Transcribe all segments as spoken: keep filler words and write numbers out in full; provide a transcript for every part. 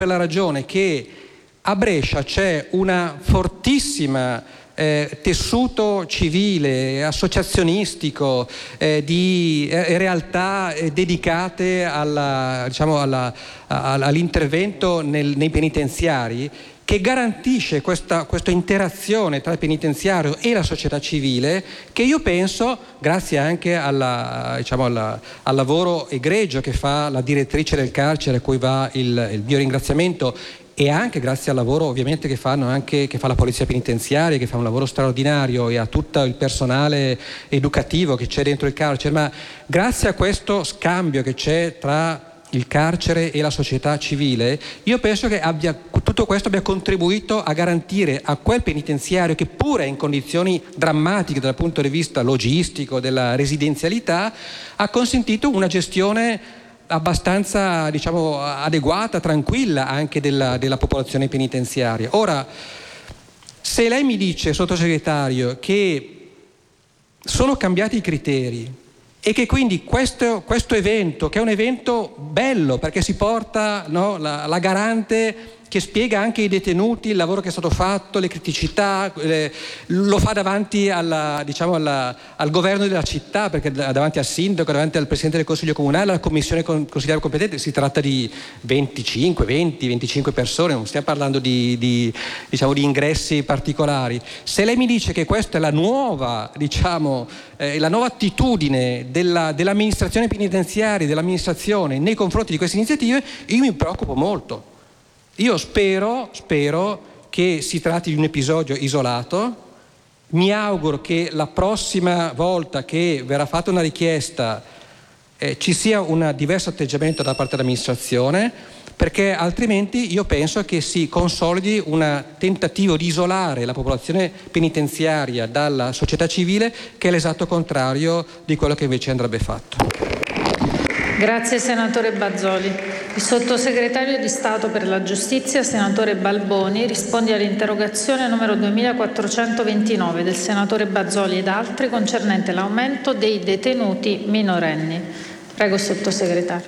per la ragione che a Brescia c'è una fortissima eh, tessuto civile, associazionistico, eh, di eh, realtà eh, dedicate alla, diciamo, alla, a, all'intervento nel, nei penitenziari, che garantisce questa, questa interazione tra il penitenziario e la società civile, che io penso, grazie anche alla, diciamo, alla, al lavoro egregio che fa la direttrice del carcere, a cui va il, il mio ringraziamento, e anche grazie al lavoro ovviamente che fanno anche che fa la polizia penitenziaria, che fa un lavoro straordinario, e a tutto il personale educativo che c'è dentro il carcere, ma grazie a questo scambio che c'è tra il carcere e la società civile, io penso che abbia, tutto questo abbia contribuito a garantire a quel penitenziario, che pure è in condizioni drammatiche dal punto di vista logistico, della residenzialità, ha consentito una gestione abbastanza, diciamo, adeguata, tranquilla anche della, della popolazione penitenziaria. Ora, se lei mi dice, sottosegretario, che sono cambiati i criteri e che quindi questo, questo evento, che è un evento bello perché si porta, no, la, la garante che spiega anche ai detenuti il lavoro che è stato fatto, le criticità, eh, lo fa davanti alla, diciamo alla, al governo della città, perché davanti al sindaco, davanti al presidente del consiglio comunale, alla commissione consigliare competente, si tratta di venticinque, venti, venticinque persone, non stiamo parlando di, di, diciamo, di ingressi particolari. Se lei mi dice che questa è la nuova, diciamo, eh, la nuova attitudine della, dell'amministrazione penitenziaria, dell'amministrazione nei confronti di queste iniziative, io mi preoccupo molto. Io spero, spero che si tratti di un episodio isolato. Mi auguro che la prossima volta che verrà fatta una richiesta eh, ci sia un diverso atteggiamento da parte dell'amministrazione, perché altrimenti io penso che si consolidi un tentativo di isolare la popolazione penitenziaria dalla società civile, che è l'esatto contrario di quello che invece andrebbe fatto. Grazie senatore Bazoli. Il sottosegretario di Stato per la Giustizia, senatore Balboni, risponde all'interrogazione numero duemilaquattrocentoventinove del senatore Bazoli ed altri concernente l'aumento dei detenuti minorenni. Prego sottosegretario.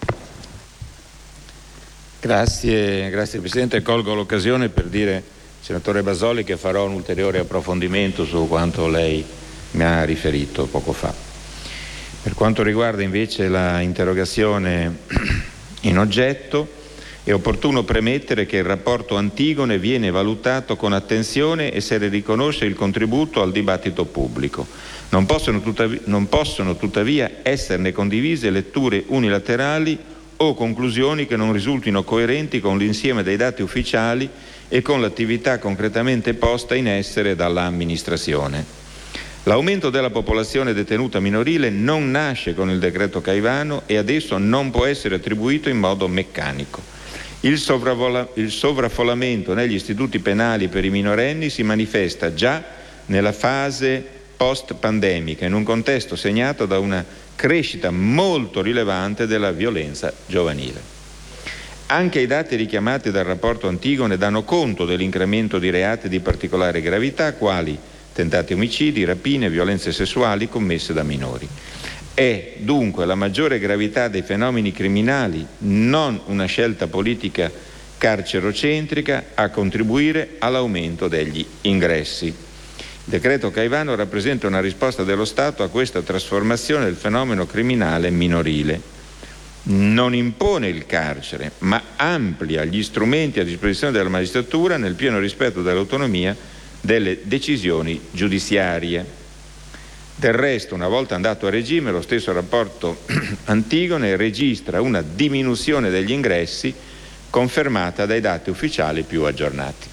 Grazie, grazie Presidente. Colgo l'occasione per dire, senatore Bazoli, che farò un ulteriore approfondimento su quanto lei mi ha riferito poco fa. Per quanto riguarda invece la interrogazione in oggetto, è opportuno premettere che il rapporto Antigone viene valutato con attenzione e se ne riconosce il contributo al dibattito pubblico. Non possono tuttavia, non possono tuttavia esserne condivise letture unilaterali o conclusioni che non risultino coerenti con l'insieme dei dati ufficiali e con l'attività concretamente posta in essere dall'amministrazione. L'aumento della popolazione detenuta minorile non nasce con il decreto Caivano e adesso non può essere attribuito in modo meccanico. Il, il sovraffollamento negli istituti penali per i minorenni si manifesta già nella fase post-pandemica, in un contesto segnato da una crescita molto rilevante della violenza giovanile. Anche i dati richiamati dal rapporto Antigone danno conto dell'incremento di reati di particolare gravità, quali tentati omicidi, rapine, violenze sessuali commesse da minori. È dunque la maggiore gravità dei fenomeni criminali, non una scelta politica carcerocentrica, a contribuire all'aumento degli ingressi. Il decreto Caivano rappresenta una risposta dello Stato a questa trasformazione del fenomeno criminale minorile. Non impone il carcere, ma amplia gli strumenti a disposizione della magistratura nel pieno rispetto dell'autonomia delle decisioni giudiziarie. Del resto, una volta andato a regime, lo stesso rapporto Antigone registra una diminuzione degli ingressi confermata dai dati ufficiali più aggiornati.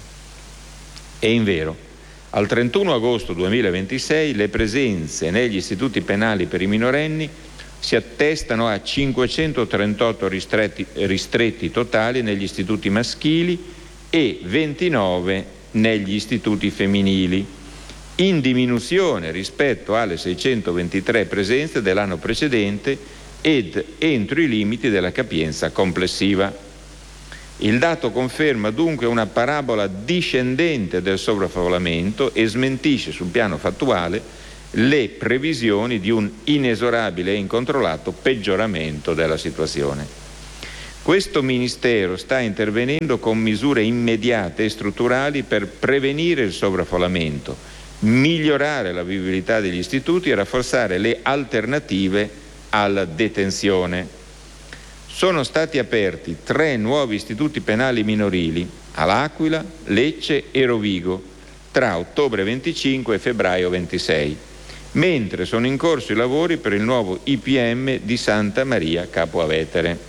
E invero, al trentuno agosto duemilaventisei le presenze negli istituti penali per i minorenni si attestano a cinquecentotrentotto ristretti, ristretti totali negli istituti maschili e ventinove negli istituti femminili, in diminuzione rispetto alle seicentoventitré presenze dell'anno precedente ed entro i limiti della capienza complessiva. Il dato conferma dunque una parabola discendente del sovraffollamento e smentisce sul piano fattuale le previsioni di un inesorabile e incontrollato peggioramento della situazione. Questo Ministero sta intervenendo con misure immediate e strutturali per prevenire il sovraffollamento, migliorare la vivibilità degli istituti e rafforzare le alternative alla detenzione. Sono stati aperti tre nuovi istituti penali minorili a L'Aquila, Lecce e Rovigo tra ottobre venticinque e febbraio ventisei, mentre sono in corso i lavori per il nuovo I P M di Santa Maria Capua Vetere.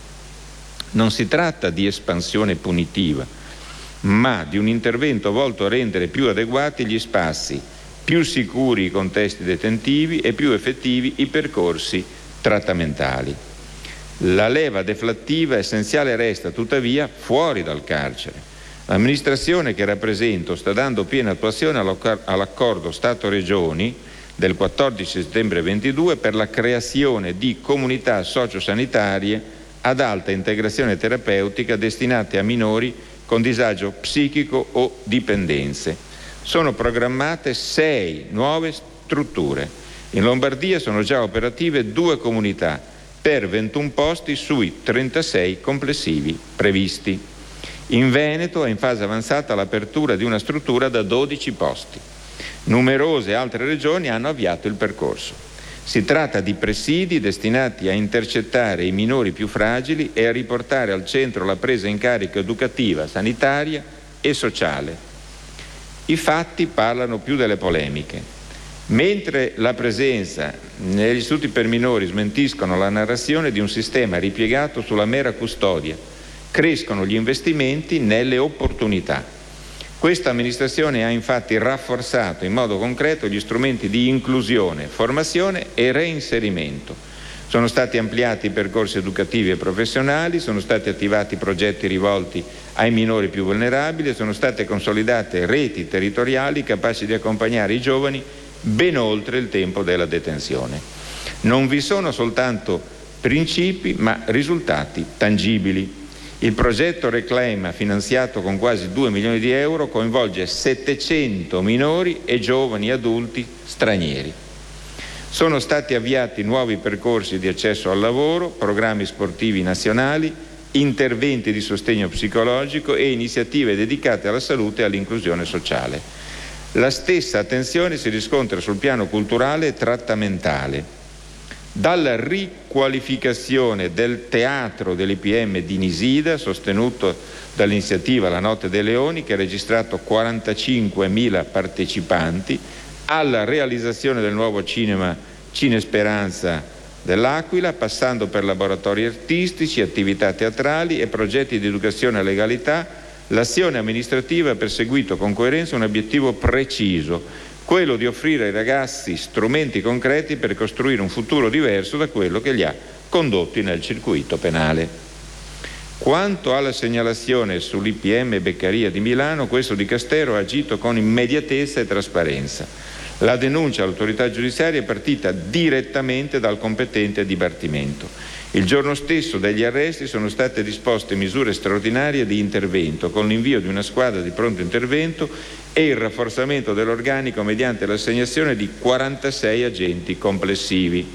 Non si tratta di espansione punitiva, ma di un intervento volto a rendere più adeguati gli spazi, più sicuri i contesti detentivi e più effettivi i percorsi trattamentali. La leva deflattiva essenziale resta tuttavia fuori dal carcere. L'amministrazione che rappresento sta dando piena attuazione all'accordo Stato-Regioni del quattordici settembre ventidue per la creazione di comunità sociosanitarie ad alta integrazione terapeutica destinate a minori con disagio psichico o dipendenze. Sono programmate sei nuove strutture. In Lombardia sono già operative due comunità per ventuno posti sui trentasei complessivi previsti. In Veneto è in fase avanzata l'apertura di una struttura da dodici posti. Numerose altre regioni hanno avviato il percorso. Si tratta di presidi destinati a intercettare i minori più fragili e a riportare al centro la presa in carico educativa, sanitaria e sociale. I fatti parlano più delle polemiche. Mentre la presenza negli istituti per minori smentiscono la narrazione di un sistema ripiegato sulla mera custodia, crescono gli investimenti nelle opportunità. Questa amministrazione ha infatti rafforzato in modo concreto gli strumenti di inclusione, formazione e reinserimento. Sono stati ampliati i percorsi educativi e professionali, sono stati attivati progetti rivolti ai minori più vulnerabili e sono state consolidate reti territoriali capaci di accompagnare i giovani ben oltre il tempo della detenzione. Non vi sono soltanto principi, ma risultati tangibili. Il progetto Reclaima, finanziato con quasi due milioni di euro, coinvolge settecento minori e giovani adulti stranieri. Sono stati avviati nuovi percorsi di accesso al lavoro, programmi sportivi nazionali, interventi di sostegno psicologico e iniziative dedicate alla salute e all'inclusione sociale. La stessa attenzione si riscontra sul piano culturale e trattamentale. Dalla riqualificazione del teatro dell'I P M di Nisida, sostenuto dall'iniziativa La Notte dei Leoni, che ha registrato quarantacinquemila partecipanti, alla realizzazione del nuovo cinema Cinesperanza dell'Aquila, passando per laboratori artistici, attività teatrali e progetti di educazione alla legalità, l'azione amministrativa ha perseguito con coerenza un obiettivo preciso, quello di offrire ai ragazzi strumenti concreti per costruire un futuro diverso da quello che li ha condotti nel circuito penale. Quanto alla segnalazione sull'I P M Beccaria di Milano, questo Dicastero ha agito con immediatezza e trasparenza. La denuncia all'autorità giudiziaria è partita direttamente dal competente dipartimento. Il giorno stesso degli arresti sono state disposte misure straordinarie di intervento con l'invio di una squadra di pronto intervento e il rafforzamento dell'organico mediante l'assegnazione di quarantasei agenti complessivi.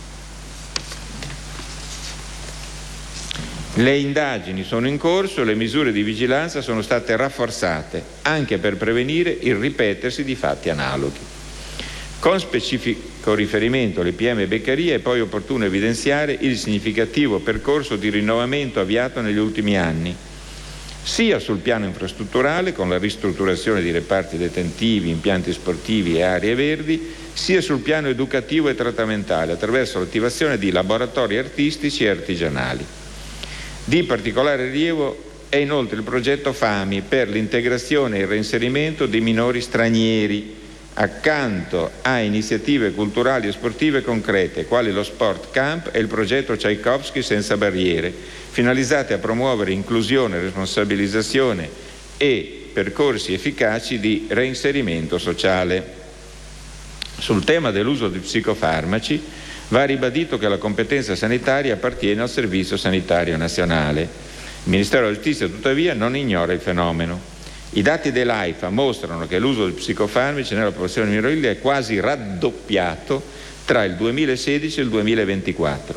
Le indagini sono in corso e le misure di vigilanza sono state rafforzate anche per prevenire il ripetersi di fatti analoghi. Con specifico riferimento all'I P M Beccaria è poi opportuno evidenziare il significativo percorso di rinnovamento avviato negli ultimi anni, sia sul piano infrastrutturale con la ristrutturazione di reparti detentivi, impianti sportivi e aree verdi, sia sul piano educativo e trattamentale attraverso l'attivazione di laboratori artistici e artigianali. Di particolare rilievo è inoltre il progetto FAMI per l'integrazione e il reinserimento dei minori stranieri, accanto a iniziative culturali e sportive concrete, quali lo Sport Camp e il progetto Tchaikovsky Senza Barriere, finalizzate a promuovere inclusione, responsabilizzazione e percorsi efficaci di reinserimento sociale. Sul tema dell'uso di psicofarmaci va ribadito che la competenza sanitaria appartiene al Servizio Sanitario Nazionale. Il Ministero della Giustizia, tuttavia, non ignora il fenomeno. I dati dell'AIFA mostrano che l'uso di psicofarmaci nella popolazione minorile è quasi raddoppiato tra il duemilasedici e il duemilaventiquattro,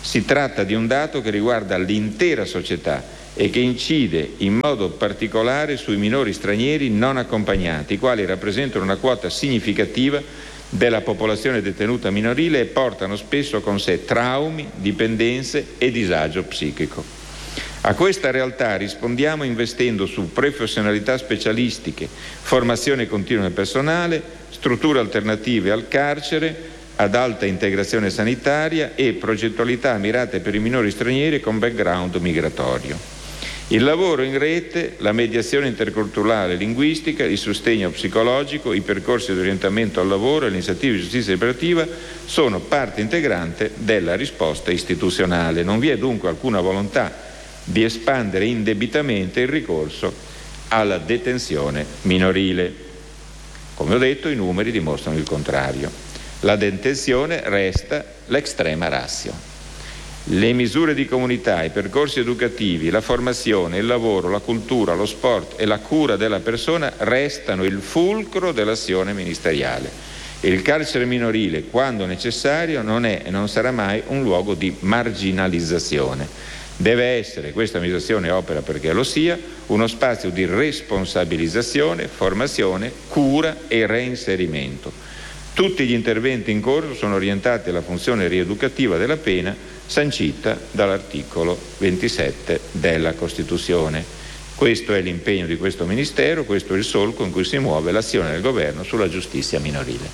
Si tratta di un dato che riguarda l'intera società e che incide in modo particolare sui minori stranieri non accompagnati, i quali rappresentano una quota significativa della popolazione detenuta minorile e portano spesso con sé traumi, dipendenze e disagio psichico. A questa realtà rispondiamo investendo su professionalità specialistiche, formazione continua del personale, strutture alternative al carcere ad alta integrazione sanitaria e progettualità mirate per i minori stranieri con background migratorio. Il lavoro in rete, la mediazione interculturale e linguistica, il sostegno psicologico, i percorsi di orientamento al lavoro e le iniziative di giustizia operativa sono parte integrante della risposta istituzionale. Non vi è dunque alcuna volontà di espandere indebitamente il ricorso alla detenzione minorile. Come ho detto, i numeri dimostrano il contrario. La detenzione resta l'extrema ratio. Le misure di comunità, i percorsi educativi, la formazione, il lavoro, la cultura, lo sport e la cura della persona restano il fulcro dell'azione ministeriale. Il carcere minorile, quando necessario, non è e non sarà mai un luogo di marginalizzazione. Deve essere, questa amministrazione opera perché lo sia, uno spazio di responsabilizzazione, formazione, cura e reinserimento. Tutti gli interventi in corso sono orientati alla funzione rieducativa della pena sancita dall'articolo ventisette della Costituzione. Questo è l'impegno di questo Ministero, questo è il solco in cui si muove l'azione del Governo sulla giustizia minorile.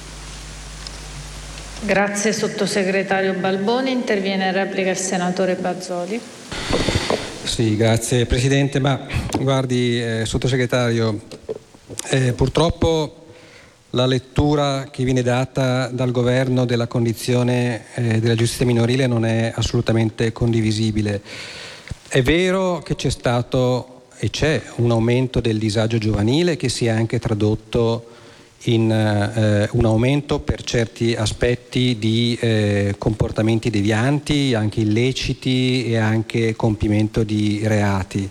Grazie Sottosegretario Balboni. Interviene in replica il Senatore Bazoli. Sì, grazie Presidente. Ma guardi, eh, Sottosegretario, eh, purtroppo la lettura che viene data dal Governo della condizione eh, della giustizia minorile non è assolutamente condivisibile. È vero che c'è stato e c'è un aumento del disagio giovanile che si è anche tradotto in eh, un aumento per certi aspetti di eh, comportamenti devianti, anche illeciti e anche compimento di reati.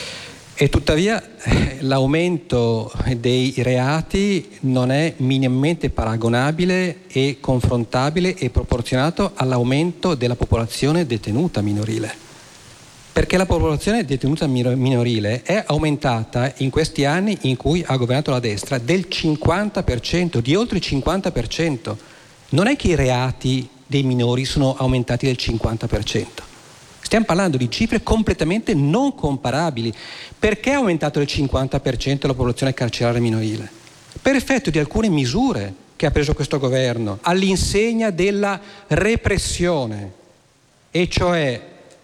E tuttavia eh, l'aumento dei reati non è minimamente paragonabile e confrontabile e proporzionato all'aumento della popolazione detenuta minorile. Perché la popolazione detenuta minorile è aumentata in questi anni in cui ha governato la destra del cinquanta per cento, di oltre il cinquanta per cento. Non è che i reati dei minori sono aumentati del cinquanta per cento. Stiamo parlando di cifre completamente non comparabili. Perché è aumentato del cinquanta per cento la popolazione carceraria minorile? Per effetto di alcune misure che ha preso questo governo all'insegna della repressione, e cioè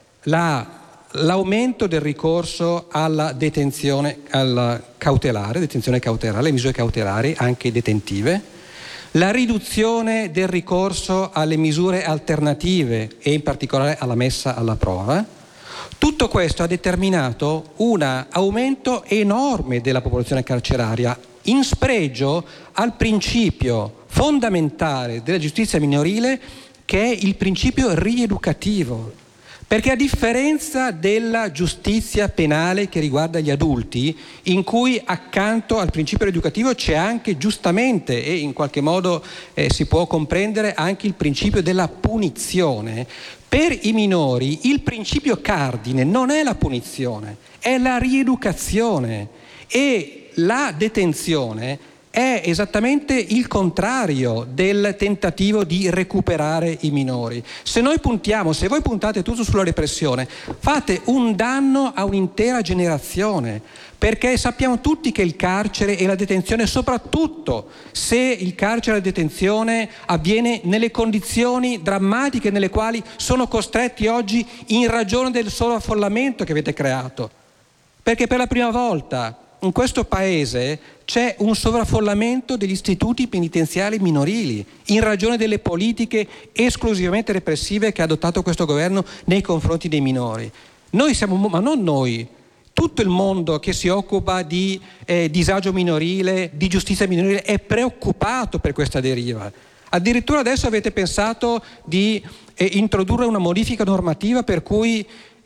la l'aumento del ricorso alla detenzione alla cautelare, detenzione cautelare, le misure cautelari anche detentive, la riduzione del ricorso alle misure alternative e in particolare alla messa alla prova. Tutto questo ha determinato un aumento enorme della popolazione carceraria in spregio al principio fondamentale della giustizia minorile, che è il principio rieducativo. Perché a differenza della giustizia penale che riguarda gli adulti, in cui accanto al principio educativo c'è anche giustamente e in qualche modo eh, si può comprendere anche il principio della punizione, per i minori il principio cardine non è la punizione, è la rieducazione, e la detenzione è esattamente il contrario del tentativo di recuperare i minori. Se noi puntiamo, se voi puntate tutto sulla repressione, fate un danno a un'intera generazione, perché sappiamo tutti che il carcere e la detenzione, soprattutto se il carcere e la detenzione avviene nelle condizioni drammatiche nelle quali sono costretti oggi in ragione del sovraffollamento che avete creato. Perché per la prima volta in questo paese c'è un sovraffollamento degli istituti penitenziari minorili in ragione delle politiche esclusivamente repressive che ha adottato questo governo nei confronti dei minori. Noi siamo, ma non noi, tutto il mondo che si occupa di eh, disagio minorile, di giustizia minorile, è preoccupato per questa deriva. Addirittura adesso avete pensato di eh, introdurre una modifica normativa per cui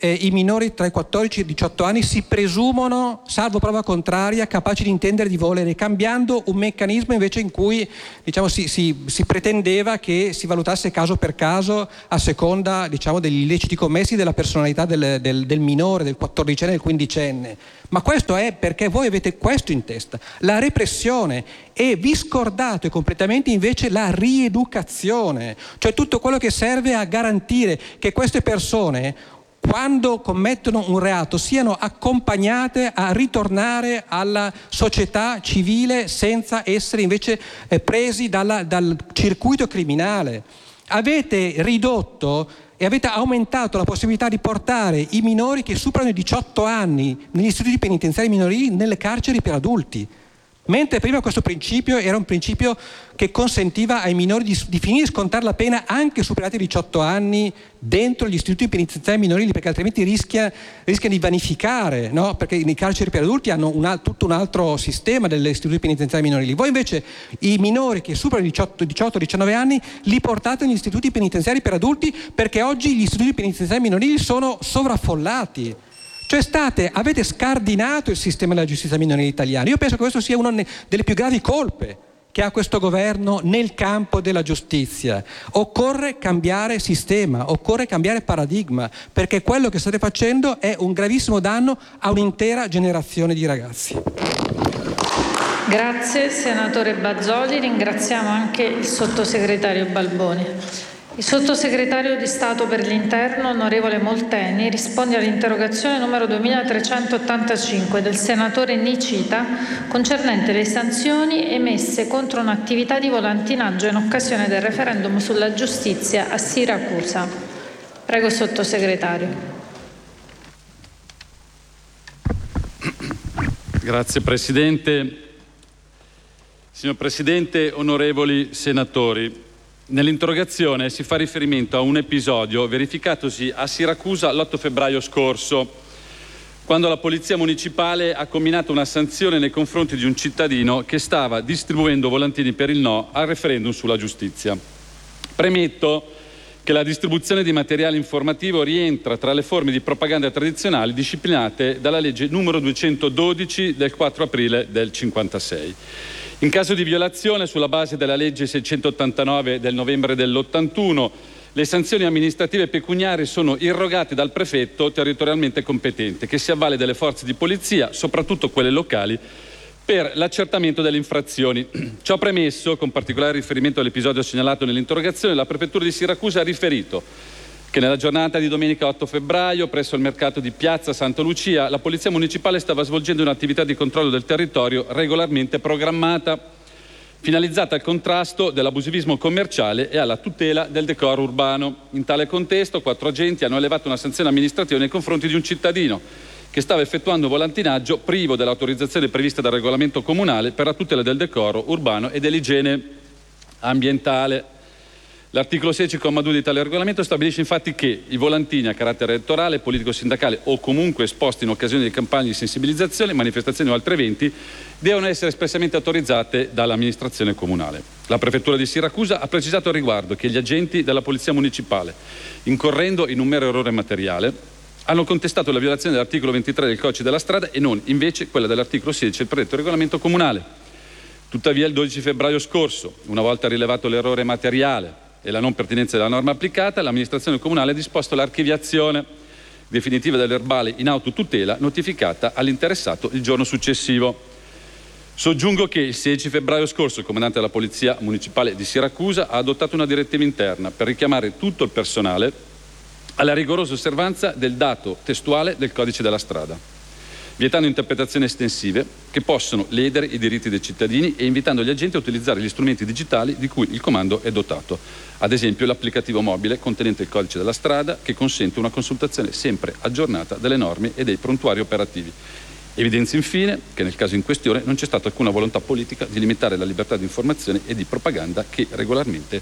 eh, i minori tra i quattordici e i diciotto anni si presumono, salvo prova contraria, capaci di intendere di volere, cambiando un meccanismo invece in cui diciamo, si, si, si pretendeva che si valutasse caso per caso a seconda diciamo, degli illeciti commessi, della personalità del, del, del minore, del quattordicenne e del quindicenne. Ma questo è perché voi avete questo in testa, la repressione, e vi scordate completamente invece la rieducazione, cioè tutto quello che serve a garantire che queste persone, quando commettono un reato, siano accompagnate a ritornare alla società civile senza essere invece eh, presi dalla, dal circuito criminale. Avete ridotto e avete aumentato la possibilità di portare i minori che superano i diciotto anni negli istituti penitenziari minorili nelle carceri per adulti. Mentre prima questo principio era un principio che consentiva ai minori di, di finire di scontare la pena anche superati i diciotto anni dentro gli istituti penitenziari minorili, perché altrimenti rischia, rischia di vanificare, no? Perché i carceri per adulti hanno un, tutto un altro sistema degli istituti penitenziari minorili. Voi invece i minori che superano i diciotto diciannove anni li portate negli istituti penitenziari per adulti, perché oggi gli istituti penitenziari minorili sono sovraffollati. Cioè state, avete scardinato il sistema della giustizia minorile italiana. Io penso che questo sia una delle più gravi colpe che ha questo governo nel campo della giustizia. Occorre cambiare sistema, occorre cambiare paradigma, perché quello che state facendo è un gravissimo danno a un'intera generazione di ragazzi. Grazie senatore Bazoli, ringraziamo anche il sottosegretario Balboni. Il sottosegretario di Stato per l'Interno, onorevole Molteni, risponde all'interrogazione numero duemilatrecentottantacinque del senatore Nicita concernente le sanzioni emesse contro un'attività di volantinaggio in occasione del referendum sulla giustizia a Siracusa. Prego, sottosegretario. Grazie Presidente. Signor Presidente, onorevoli senatori, nell'interrogazione si fa riferimento a un episodio verificatosi a Siracusa l'otto febbraio scorso, quando la Polizia Municipale ha comminato una sanzione nei confronti di un cittadino che stava distribuendo volantini per il no al referendum sulla giustizia. Premetto che la distribuzione di materiale informativo rientra tra le forme di propaganda tradizionali disciplinate dalla legge numero duecentododici del quattro aprile del cinquantasei. In caso di violazione, sulla base della legge seicentottantanove del novembre dell'ottantuno, le sanzioni amministrative pecuniarie sono irrogate dal prefetto territorialmente competente, che si avvale delle forze di polizia, soprattutto quelle locali, per l'accertamento delle infrazioni. Ciò premesso, con particolare riferimento all'episodio segnalato nell'interrogazione, la Prefettura di Siracusa ha riferito che nella giornata di domenica otto febbraio, presso il mercato di Piazza Santa Lucia, la Polizia Municipale stava svolgendo un'attività di controllo del territorio regolarmente programmata, finalizzata al contrasto dell'abusivismo commerciale e alla tutela del decoro urbano. In tale contesto, quattro agenti hanno elevato una sanzione amministrativa nei confronti di un cittadino che stava effettuando volantinaggio privo dell'autorizzazione prevista dal regolamento comunale per la tutela del decoro urbano e dell'igiene ambientale. L'articolo sedici, comma due di tale regolamento stabilisce infatti che i volantini a carattere elettorale, politico-sindacale o comunque esposti in occasione di campagne di sensibilizzazione, manifestazioni o altri eventi devono essere espressamente autorizzate dall'amministrazione comunale. La Prefettura di Siracusa ha precisato al riguardo che gli agenti della Polizia Municipale, incorrendo in un mero errore materiale, hanno contestato la violazione dell'articolo ventitré del Codice della Strada e non invece quella dell'articolo sedici del predetto regolamento comunale. Tuttavia il dodici febbraio scorso, una volta rilevato l'errore materiale e la non pertinenza della norma applicata, l'amministrazione comunale ha disposto l'archiviazione definitiva del verbale in autotutela notificata all'interessato il giorno successivo. Soggiungo che il sedici febbraio scorso il comandante della Polizia Municipale di Siracusa ha adottato una direttiva interna per richiamare tutto il personale alla rigorosa osservanza del dato testuale del Codice della Strada, vietando interpretazioni estensive che possono ledere i diritti dei cittadini e invitando gli agenti a utilizzare gli strumenti digitali di cui il comando è dotato, ad esempio l'applicativo mobile contenente il Codice della Strada che consente una consultazione sempre aggiornata delle norme e dei prontuari operativi. Evidenzio infine che nel caso in questione non c'è stata alcuna volontà politica di limitare la libertà di informazione e di propaganda che regolarmente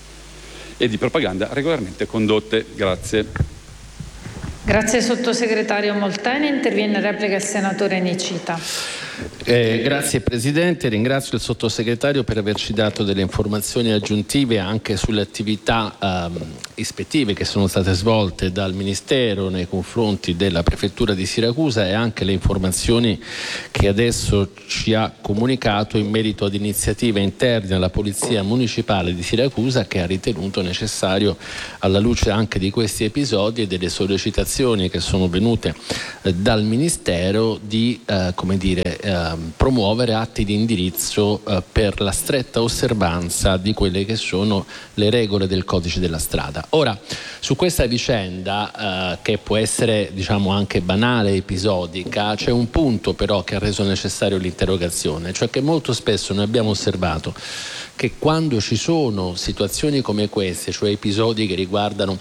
e di propaganda regolarmente condotte. Grazie. Grazie sottosegretario Molteni. Interviene in replica il senatore Nicita. Eh, grazie Presidente, ringrazio il Sottosegretario per averci dato delle informazioni aggiuntive anche sulle attività ehm, ispettive che sono state svolte dal Ministero nei confronti della Prefettura di Siracusa e anche le informazioni che adesso ci ha comunicato in merito ad iniziative interne alla Polizia Municipale di Siracusa, che ha ritenuto necessario, alla luce anche di questi episodi e delle sollecitazioni che sono venute eh, dal Ministero, di eh, come dire eh, promuovere atti di indirizzo eh, per la stretta osservanza di quelle che sono le regole del codice della strada. Ora, su questa vicenda eh, che può essere, diciamo, anche banale, episodica, c'è un punto però che ha reso necessario l'interrogazione, cioè che molto spesso noi abbiamo osservato che quando ci sono situazioni come queste, cioè episodi che riguardano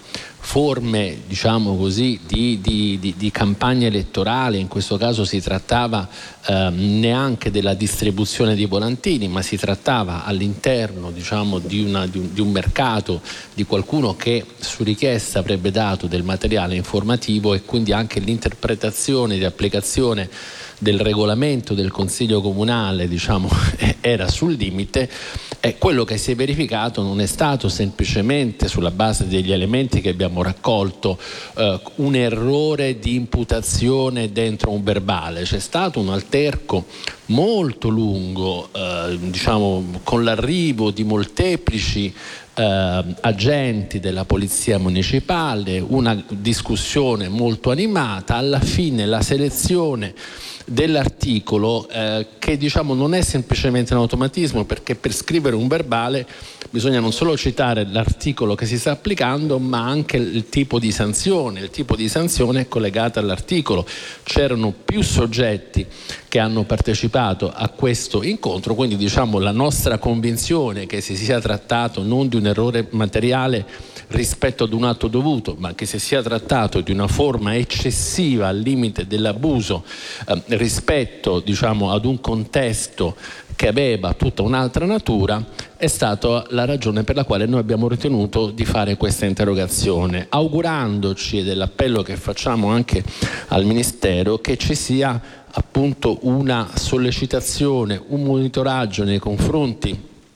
forme, diciamo così, di, di, di, di campagna elettorale, in questo caso si trattava eh, neanche della distribuzione di volantini, ma si trattava all'interno, diciamo, di, una, di, un, di un mercato, di qualcuno che su richiesta avrebbe dato del materiale informativo, e quindi anche l'interpretazione di applicazione del regolamento del Consiglio Comunale, diciamo, era sul limite. E quello che si è verificato non è stato semplicemente, sulla base degli elementi che abbiamo raccolto, eh, un errore di imputazione dentro un verbale. C'è stato un alterco molto lungo, eh, diciamo, con l'arrivo di molteplici eh, agenti della Polizia Municipale, una discussione molto animata, alla fine la selezione dell'articolo eh, che, diciamo, non è semplicemente un automatismo, perché per scrivere un verbale bisogna non solo citare l'articolo che si sta applicando, ma anche il tipo di sanzione. Il tipo di sanzione è collegata all'articolo. C'erano più soggetti che hanno partecipato a questo incontro, quindi, diciamo, la nostra convinzione che si sia trattato non di un errore materiale rispetto ad un atto dovuto, ma che si sia trattato di una forma eccessiva al limite dell'abuso eh, rispetto, diciamo, ad un contesto che aveva tutta un'altra natura, è stata la ragione per la quale noi abbiamo ritenuto di fare questa interrogazione, augurandoci, ed è l'appello che facciamo anche al Ministero, che ci sia appunto una sollecitazione, un monitoraggio nei confronti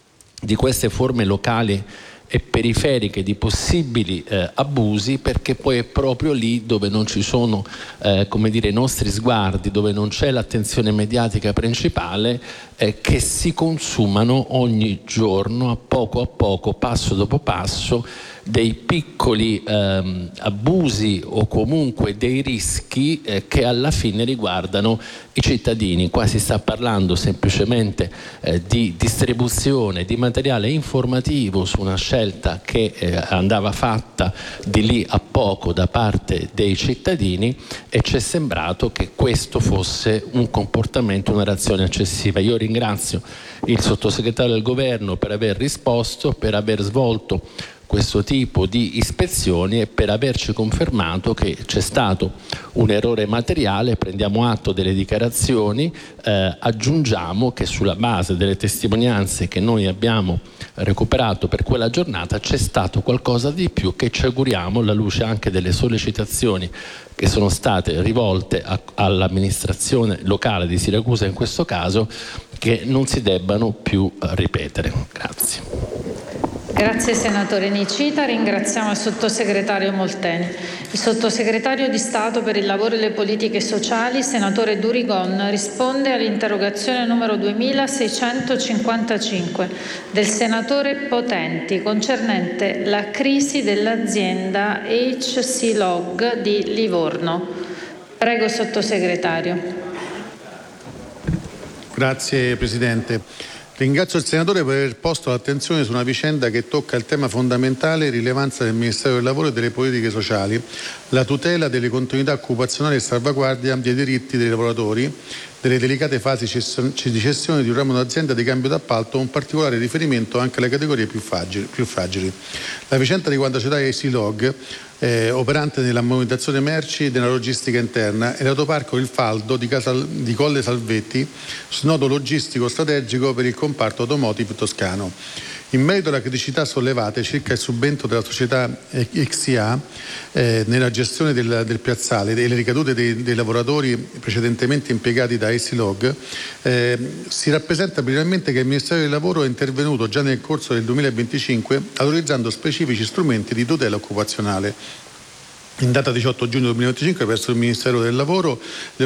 di queste forme locali e periferiche di possibili eh, abusi, perché poi è proprio lì dove non ci sono eh, come dire, i nostri sguardi, dove non c'è l'attenzione mediatica principale, eh, che si consumano ogni giorno, a poco a poco, passo dopo passo, dei piccoli ehm, abusi o comunque dei rischi eh, che alla fine riguardano i cittadini. Qua si sta parlando semplicemente eh, di distribuzione di materiale informativo su una scelta che eh, andava fatta di lì a poco da parte dei cittadini, e ci è sembrato che questo fosse un comportamento, una reazione eccessiva. Io ringrazio il sottosegretario del Governo per aver risposto, per aver svolto questo tipo di ispezioni e per averci confermato che c'è stato un errore materiale. Prendiamo atto delle dichiarazioni, eh, aggiungiamo che sulla base delle testimonianze che noi abbiamo recuperato per quella giornata c'è stato qualcosa di più, che ci auguriamo, alla luce anche delle sollecitazioni che sono state rivolte a, all'amministrazione locale di Siracusa in questo caso, che non si debbano più ripetere. Grazie. Grazie senatore Nicita, ringraziamo il sottosegretario Molteni. Il sottosegretario di Stato per il lavoro e le politiche sociali, senatore Durigon, risponde all'interrogazione numero duemilaseicentocinquantacinque del senatore Potenti, concernente la crisi dell'azienda H C Log di Livorno. Prego sottosegretario. Grazie Presidente. Ringrazio il senatore per aver posto l'attenzione su una vicenda che tocca il tema fondamentale e rilevanza del Ministero del Lavoro e delle Politiche Sociali, la tutela delle continuità occupazionali e salvaguardia dei diritti dei lavoratori, delle delicate fasi di cessione di un ramo d'azienda di cambio d'appalto, un particolare riferimento anche alle categorie più fragili. Più fragili. La vicenda riguarda la società A C Log, eh, operante nella monetizzazione merci e nella logistica interna, e l'autoparco Il Faldo di, Casal, di Colle Salvetti, snodo logistico strategico per il comparto automotive toscano. In merito alle criticità sollevate circa il subentro della società X I A eh, nella gestione del, del piazzale e le ricadute dei, dei lavoratori precedentemente impiegati da Essilog, eh, si rappresenta brevemente che il Ministero del Lavoro è intervenuto già nel corso del duemilaventicinque autorizzando specifici strumenti di tutela occupazionale. In data diciotto giugno duemilaventicinque presso il Ministero del Lavoro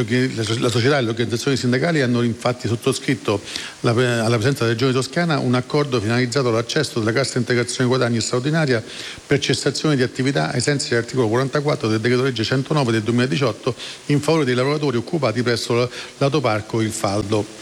la società e le organizzazioni sindacali hanno infatti sottoscritto la, alla presenza della Regione Toscana un accordo finalizzato all'accesso della Cassa Integrazione Guadagni straordinaria per cessazione di attività ai sensi dell'articolo quarantaquattro del decreto legge centonove del duemiladiciotto in favore dei lavoratori occupati presso l'autoparco Il Faldo.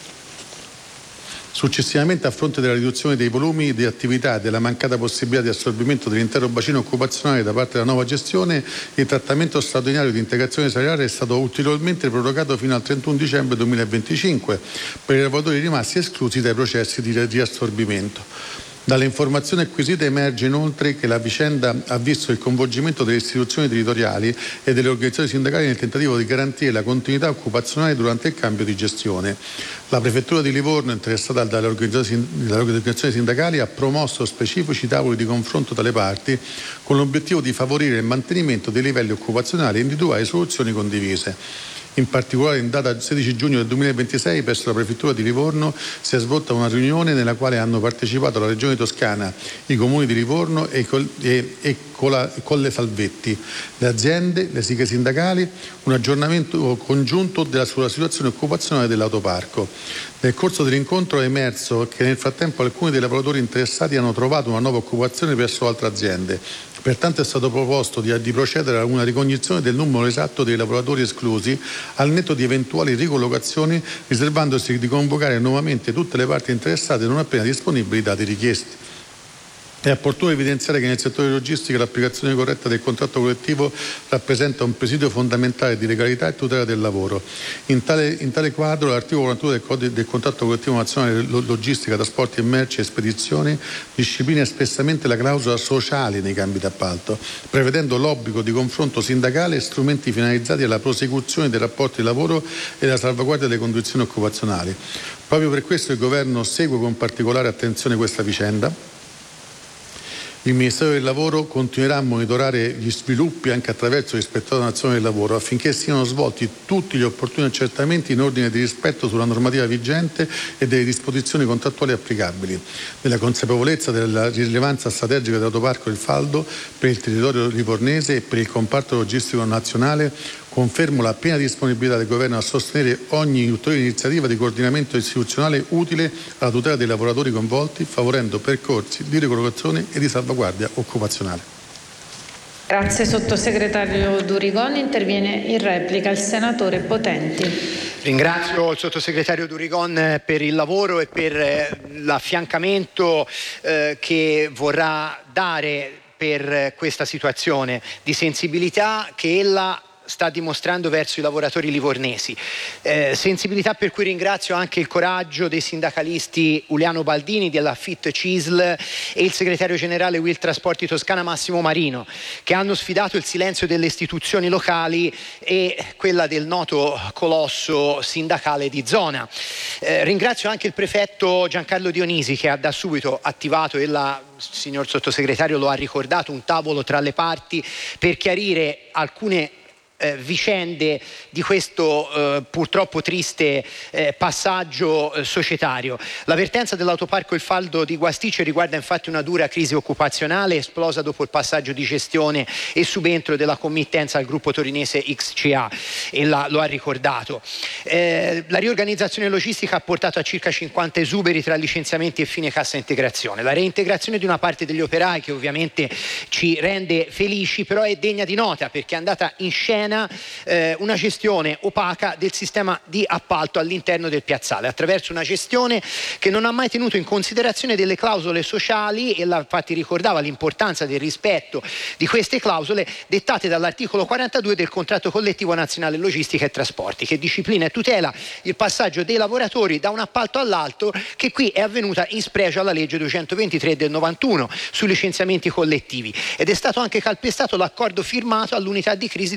Successivamente, a fronte della riduzione dei volumi di attività e della mancata possibilità di assorbimento dell'intero bacino occupazionale da parte della nuova gestione, il trattamento straordinario di integrazione salariale è stato ulteriormente prorogato fino al trentuno dicembre duemilaventicinque per i lavoratori rimasti esclusi dai processi di riassorbimento. Dalle informazioni acquisite emerge inoltre che la vicenda ha visto il coinvolgimento delle istituzioni territoriali e delle organizzazioni sindacali nel tentativo di garantire la continuità occupazionale durante il cambio di gestione. La Prefettura di Livorno, interessata dalle organizzazioni sindacali, ha promosso specifici tavoli di confronto tra le parti con l'obiettivo di favorire il mantenimento dei livelli occupazionali e individuare soluzioni condivise. In particolare, in data sedici giugno del duemilaventisei, presso la Prefettura di Livorno si è svolta una riunione nella quale hanno partecipato la Regione Toscana, i comuni di Livorno e, col, e, e Cola, Colle Salvetti, le aziende, le sighe sindacali, un aggiornamento congiunto della, sulla situazione occupazionale dell'autoparco. Nel corso dell'incontro è emerso che nel frattempo alcuni dei lavoratori interessati hanno trovato una nuova occupazione presso altre aziende. Pertanto è stato proposto di, di procedere a una ricognizione del numero esatto dei lavoratori esclusi al netto di eventuali ricollocazioni, riservandosi di convocare nuovamente tutte le parti interessate non appena disponibili i dati richiesti. È opportuno evidenziare che nel settore logistico l'applicazione corretta del contratto collettivo rappresenta un presidio fondamentale di legalità e tutela del lavoro. In tale, in tale quadro l'articolo quarantadue del, Codice del contratto collettivo nazionale logistica, trasporti e merci e spedizioni disciplina espressamente la clausola sociale nei cambi d'appalto, prevedendo l'obbligo di confronto sindacale e strumenti finalizzati alla prosecuzione dei rapporti di lavoro e alla salvaguardia delle condizioni occupazionali. Proprio per questo il Governo segue con particolare attenzione questa vicenda. Il Ministero del Lavoro continuerà a monitorare gli sviluppi anche attraverso l'Ispettorato Nazionale del Lavoro affinché siano svolti tutti gli opportuni accertamenti in ordine di rispetto sulla normativa vigente e delle disposizioni contrattuali applicabili, nella consapevolezza della rilevanza strategica dell'autoparco Il Faldo per il territorio livornese e per il comparto logistico nazionale. Confermo la piena disponibilità del Governo a sostenere ogni ulteriore iniziativa di coordinamento istituzionale utile alla tutela dei lavoratori coinvolti, favorendo percorsi di ricollocazione e di salvaguardia occupazionale. Grazie Sottosegretario Durigon. Interviene in replica il Senatore Potenti. Ringrazio il Sottosegretario Durigon per il lavoro e per l'affiancamento eh, che vorrà dare per questa situazione di sensibilità che ella sta dimostrando verso i lavoratori livornesi. Eh, sensibilità per cui ringrazio anche il coraggio dei sindacalisti Uliano Baldini della Fit Cisl e il segretario generale Will Trasporti Toscana Massimo Marino, che hanno sfidato il silenzio delle istituzioni locali e quella del noto colosso sindacale di zona. Eh, ringrazio anche il prefetto Giancarlo Dionisi, che ha da subito attivato, e la signor Sottosegretario lo ha ricordato, un tavolo tra le parti per chiarire alcune Eh, vicende di questo eh, purtroppo triste eh, passaggio eh, societario. L'avvertenza dell'autoparco Il Faldo di Guastice riguarda infatti una dura crisi occupazionale esplosa dopo il passaggio di gestione e subentro della committenza al gruppo torinese X C A, e la, lo ha ricordato. Eh, la riorganizzazione logistica ha portato a circa cinquanta esuberi tra licenziamenti e fine cassa integrazione. La reintegrazione di una parte degli operai, che ovviamente ci rende felici, però è degna di nota perché è andata in scena Eh, una gestione opaca del sistema di appalto all'interno del piazzale, attraverso una gestione che non ha mai tenuto in considerazione delle clausole sociali, e la, infatti ricordava l'importanza del rispetto di queste clausole dettate dall'articolo quarantadue del contratto collettivo nazionale logistica e trasporti, che disciplina e tutela il passaggio dei lavoratori da un appalto all'altro, che qui è avvenuta in spregio alla legge duecentoventitré del novantuno sui licenziamenti collettivi, ed è stato anche calpestato l'accordo firmato all'unità di crisi della regione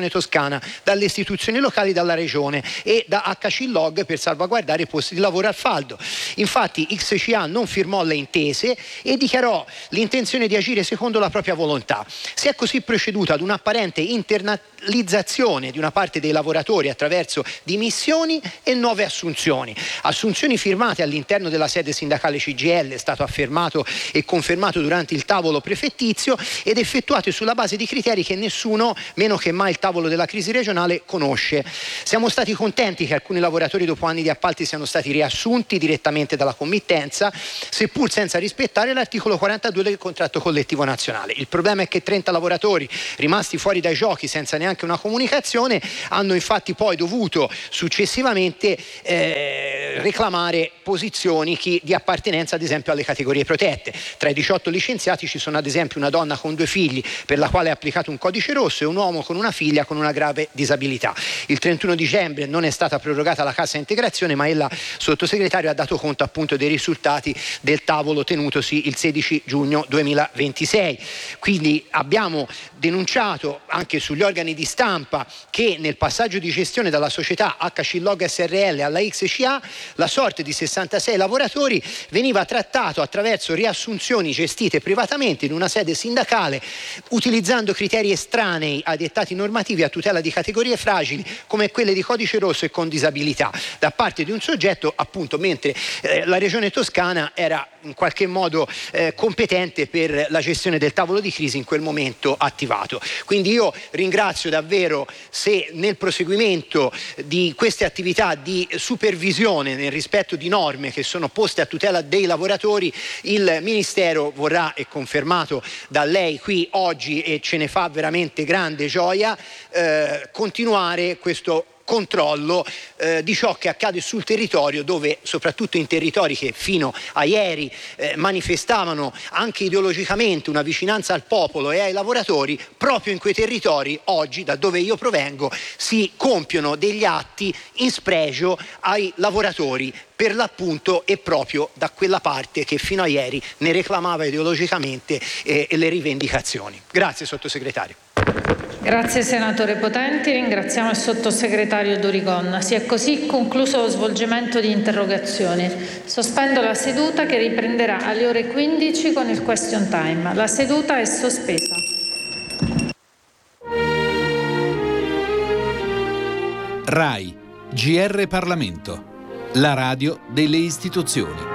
Regione Toscana, dalle istituzioni locali, dalla Regione e da H C Log per salvaguardare i posti di lavoro al faldo. Infatti X C A non firmò le intese e dichiarò l'intenzione di agire secondo la propria volontà. Si è così proceduto ad un'apparente internalizzazione di una parte dei lavoratori attraverso dimissioni e nuove assunzioni. Assunzioni firmate all'interno della sede sindacale C G I L, è stato affermato e confermato durante il tavolo prefettizio, ed effettuate sulla base di criteri che nessuno, meno che mai il tavolo della crisi regionale, conosce. Siamo stati contenti che alcuni lavoratori dopo anni di appalti siano stati riassunti direttamente dalla committenza, seppur senza rispettare l'articolo quarantadue del contratto collettivo nazionale. Il problema è che trenta lavoratori rimasti fuori dai giochi senza neanche una comunicazione hanno infatti poi dovuto successivamente eh, reclamare posizioni chi, di appartenenza ad esempio alle categorie protette. Tra i diciotto licenziati ci sono ad esempio una donna con due figli per la quale è applicato un codice rosso e un uomo con una figlia con una grave disabilità. Il trentuno dicembre non è stata prorogata la cassa integrazione, ma il sottosegretario ha dato conto appunto dei risultati del tavolo tenutosi il sedici giugno duemilaventisei. Quindi abbiamo denunciato anche sugli organi di stampa che nel passaggio di gestione dalla società H C Log S R L alla X C A la sorte di sessantasei lavoratori veniva trattato attraverso riassunzioni gestite privatamente in una sede sindacale utilizzando criteri estranei ai dettati normativi a tutela di categorie fragili come quelle di codice rosso e con disabilità da parte di un soggetto appunto, mentre eh, la Regione Toscana era in qualche modo eh, competente per la gestione del tavolo di crisi in quel momento attivato. Quindi io ringrazio davvero se nel proseguimento di queste attività di supervisione nel rispetto di norme che sono poste a tutela dei lavoratori il Ministero vorrà, e confermato da lei qui oggi e ce ne fa veramente grande gioia, eh, continuare questo controllo eh, di ciò che accade sul territorio, dove soprattutto in territori che fino a ieri eh, manifestavano anche ideologicamente una vicinanza al popolo e ai lavoratori, proprio in quei territori oggi, da dove io provengo, si compiono degli atti in spregio ai lavoratori, per l'appunto e proprio da quella parte che fino a ieri ne reclamava ideologicamente eh, le rivendicazioni. Grazie sottosegretario. Grazie senatore Potenti, ringraziamo il sottosegretario Durigon. Si è così concluso lo svolgimento di interrogazioni. Sospendo la seduta che riprenderà alle ore quindici con il question time. La seduta è sospesa. RAI, G R Parlamento, la radio delle istituzioni.